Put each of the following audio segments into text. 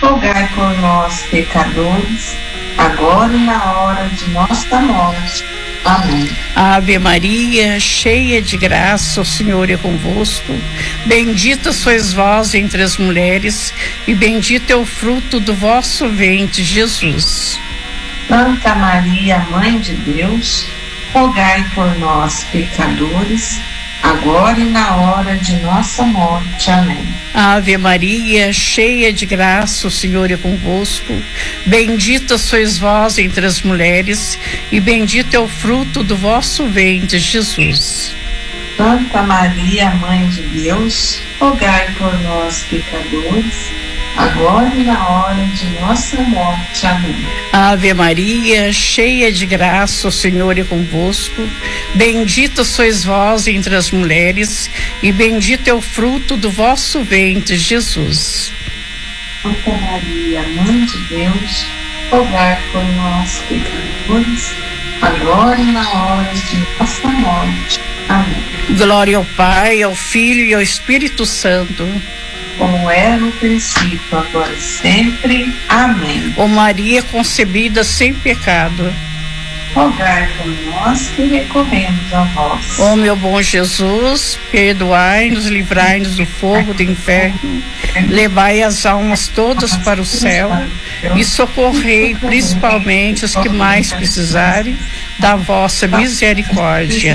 rogai por nós, pecadores, agora e na hora de nossa morte. Amém. Ave Maria, cheia de graça, o Senhor é convosco. Bendita sois vós entre as mulheres, e bendito é o fruto do vosso ventre, Jesus. Santa Maria, Mãe de Deus, rogai por nós, pecadores, agora e na hora de nossa morte. Amém. Ave Maria, cheia de graça, o Senhor é convosco. Bendita sois vós entre as mulheres, e bendito é o fruto do vosso ventre, Jesus. Santa Maria, Mãe de Deus, rogai por nós, pecadores, agora e na hora de nossa morte. Amém. Ave Maria, cheia de graça, o Senhor é convosco. Bendita sois vós entre as mulheres, e bendito é o fruto do vosso ventre, Jesus. Santa Maria, Mãe de Deus, rogai por nós, pecadores, agora e na hora de nossa morte. Amém. Glória ao Pai, ao Filho e ao Espírito Santo, como era no princípio, agora e sempre. Amém. Ó Maria concebida sem pecado, rogai por nós que recorremos a vós. Ó meu bom Jesus, perdoai-nos, livrai-nos do fogo do inferno, levai as almas todas para o céu e socorrei principalmente os que mais precisarem da vossa misericórdia.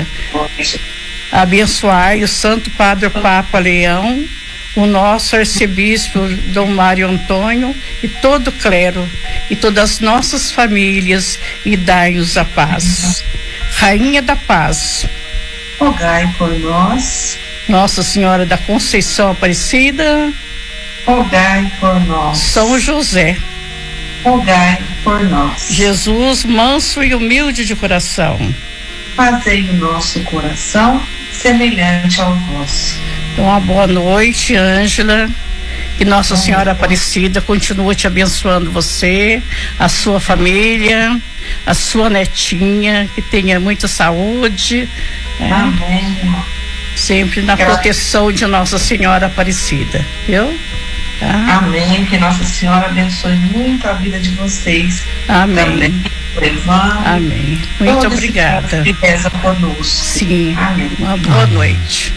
Abençoai o Santo Padre Papa Leão, o nosso arcebispo Dom Mário Antônio e todo o clero e todas as nossas famílias, e dai-nos a paz. Rainha da Paz, rogai por nós. Nossa Senhora da Conceição Aparecida, rogai por nós. São José, rogai por nós. Jesus, manso e humilde de coração, fazei o nosso coração semelhante ao vosso. Então, uma boa noite, Ângela. Que Nossa Senhora Aparecida continue te abençoando, você, a sua família, a sua netinha, que tenha muita saúde. Amém. Sempre na proteção de Nossa Senhora Aparecida, viu? Tá? Amém. Que Nossa Senhora abençoe muito a vida de vocês. Amém. Também. Amém. Muito obrigada. Que reza conosco. Sim. Amém. Uma boa noite.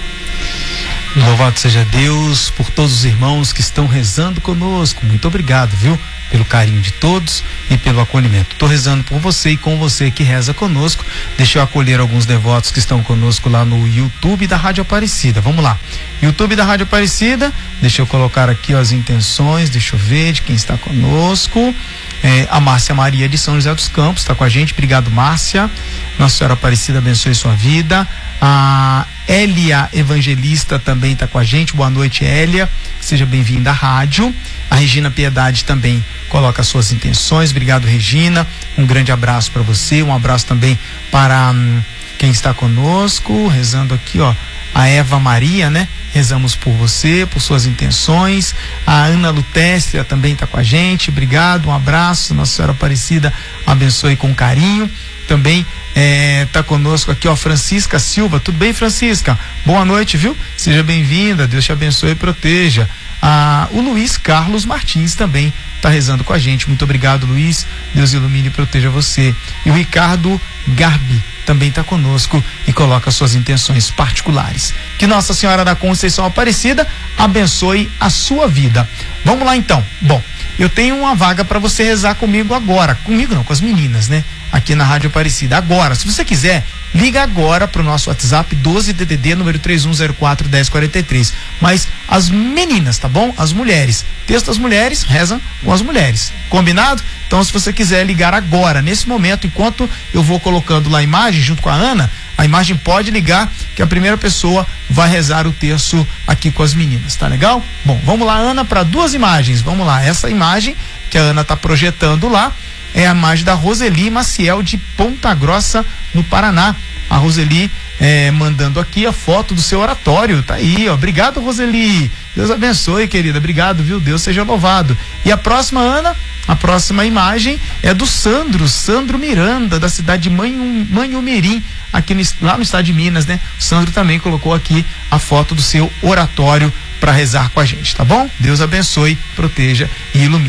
Louvado seja Deus por todos os irmãos que estão rezando conosco. Muito obrigado, viu? Pelo carinho de todos e pelo acolhimento. Estou rezando por você e com você que reza conosco. Deixa eu acolher alguns devotos que estão conosco lá no YouTube da Rádio Aparecida. Vamos lá. YouTube da Rádio Aparecida. Deixa eu colocar aqui as intenções. Deixa eu ver de quem está conosco. A Márcia Maria de São José dos Campos está com a gente. Obrigado, Márcia. Nossa Senhora Aparecida abençoe sua vida. A Elia Evangelista também está com a gente. Boa noite, Elia. Seja bem-vinda à rádio. A Regina Piedade também coloca suas intenções. Obrigado, Regina. Um grande abraço para você. Um abraço também para quem está conosco. Rezando aqui, ó. A Eva Maria, né? Rezamos por você, por suas intenções. A Ana Lutécia também está com a gente. Obrigado, um abraço. Nossa Senhora Aparecida abençoe com carinho. Também tá conosco aqui, ó, Francisca Silva. Tudo bem, Francisca? Boa noite, viu? Seja bem-vinda. Deus te abençoe e proteja. O Luiz Carlos Martins também está rezando com a gente. Muito obrigado, Luiz. Deus ilumine e proteja você. E o Ricardo Garbi também está conosco e coloca suas intenções particulares. Que Nossa Senhora da Conceição Aparecida abençoe a sua vida. Vamos lá então. Bom, eu tenho uma vaga para você rezar comigo agora. Comigo não, com as meninas, né? Aqui na Rádio Aparecida. Agora, se você quiser, liga agora pro nosso WhatsApp 12DDD número 31041043. Mas as meninas, tá bom? As mulheres. Texto as mulheres, rezam com as mulheres. Combinado? Então, se você quiser ligar agora, nesse momento, enquanto eu vou colocando lá a imagem junto com a Ana, a imagem pode ligar que a primeira pessoa vai rezar o terço aqui com as meninas, tá legal? Bom, vamos lá, Ana, para duas imagens. Vamos lá, essa imagem que a Ana tá projetando lá é a imagem da Roseli Maciel de Ponta Grossa, no Paraná. A Roseli mandando aqui a foto do seu oratório, tá aí, ó. Obrigado, Roseli. Deus abençoe, querida. Obrigado, viu? Deus seja louvado. E a próxima, Ana, a próxima imagem é do Sandro Miranda, da cidade de Manhumirim, aqui lá no estado de Minas, né? O Sandro também colocou aqui a foto do seu oratório para rezar com a gente, tá bom? Deus abençoe, proteja e ilumine.